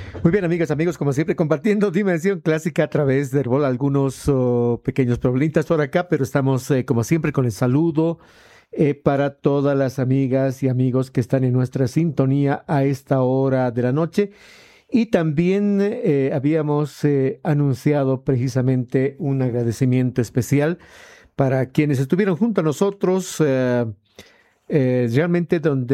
Muy bien, amigas, amigos, como siempre, compartiendo Dimensión Clásica a través de Herbol. Algunos pequeños problemitas por acá, pero estamos, como siempre, con el saludo para todas las amigas y amigos que están en nuestra sintonía a esta hora de la noche. Y también habíamos anunciado precisamente un agradecimiento especial para quienes estuvieron junto a nosotros, realmente donde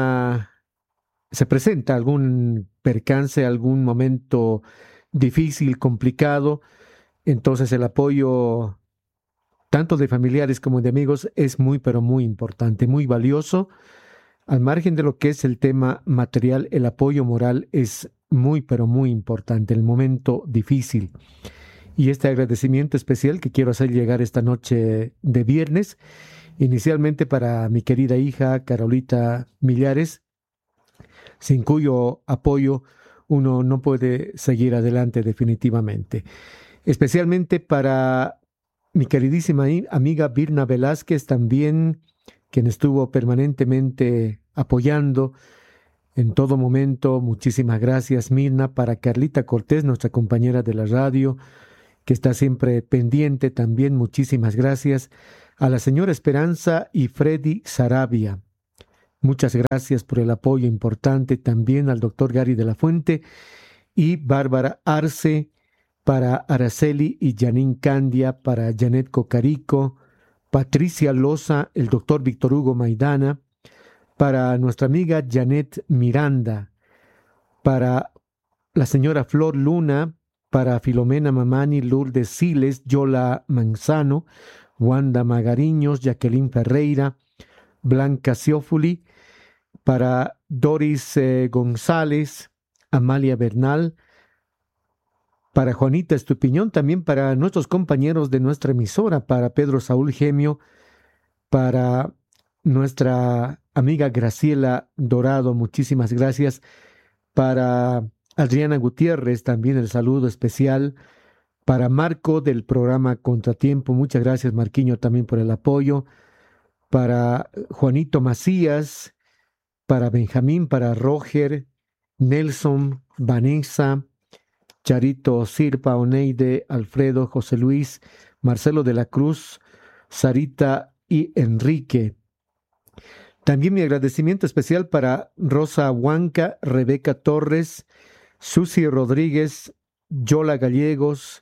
se presenta algún percance, algún momento difícil, complicado, entonces el apoyo tanto de familiares como de amigos es muy, pero muy importante, muy valioso. Al margen de lo que es el tema material, el apoyo moral es muy, pero muy importante, el momento difícil. Y este agradecimiento especial que quiero hacer llegar esta noche de viernes, inicialmente para mi querida hija Carolita Millares, sin cuyo apoyo uno no puede seguir adelante definitivamente. Especialmente para mi queridísima amiga Birna Velázquez, también, quien estuvo permanentemente apoyando en todo momento. Muchísimas gracias, Mirna. Para Carlita Cortés, nuestra compañera de la radio, que está siempre pendiente también, muchísimas gracias. A la señora Esperanza y Freddy Sarabia, muchas gracias por el apoyo importante. También al doctor Gary de la Fuente y Bárbara Arce, para Araceli y Janine Candia, para Janet Cocarico, Patricia Loza, el doctor Víctor Hugo Maidana, para nuestra amiga Janet Miranda, para la señora Flor Luna, para Filomena Mamani, Lourdes Siles, Yola Manzano, Wanda Magariños, Jacqueline Ferreira, Blanca Ciofuli, para Doris González, Amalia Bernal, para Juanita Estupiñón, también para nuestros compañeros de nuestra emisora, para Pedro Saúl Gemio, para nuestra amiga Graciela Dorado, muchísimas gracias, para Adriana Gutiérrez, también el saludo especial, para Marco del programa Contratiempo, muchas gracias Marquiño también por el apoyo, para Juanito Macías, para Benjamín, para Roger, Nelson, Vanessa, Charito, Sirpa, Oneide, Alfredo, José Luis, Marcelo de la Cruz, Sarita y Enrique. También mi agradecimiento especial para Rosa Huanca, Rebeca Torres, Susi Rodríguez, Yola Gallegos,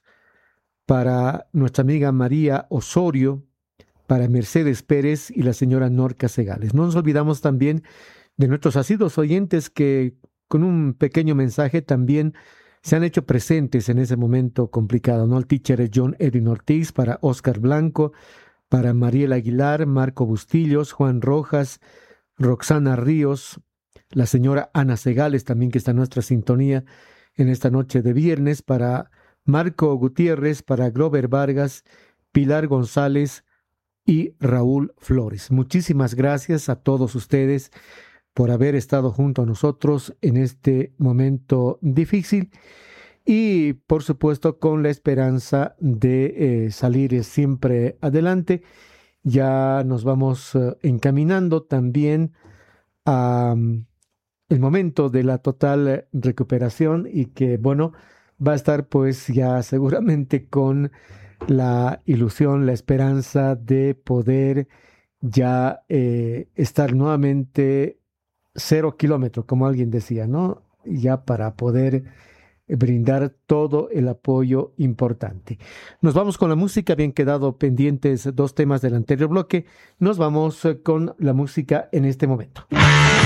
para nuestra amiga María Osorio, para Mercedes Pérez y la señora Norca Segales. No nos olvidamos también de nuestros asiduos oyentes que con un pequeño mensaje también se han hecho presentes en ese momento complicado, ¿no? El teacher John Edwin Ortiz, para Oscar Blanco, para Mariela Aguilar, Marco Bustillos, Juan Rojas, Roxana Ríos, la señora Ana Segales también, que está en nuestra sintonía en esta noche de viernes, para Marco Gutiérrez, para Glover Vargas, Pilar González y Raúl Flores. Muchísimas gracias a todos ustedes por haber estado junto a nosotros en este momento difícil y, por supuesto, con la esperanza de salir siempre adelante. Ya nos vamos encaminando también a el momento de la total recuperación y que, bueno, va a estar pues ya seguramente con la ilusión, la esperanza de poder ya estar nuevamente 0 kilómetros, como alguien decía, ¿no? Ya para poder brindar todo el apoyo importante. Nos vamos con la música, habían quedado pendientes dos temas del anterior bloque, nos vamos con la música en este momento.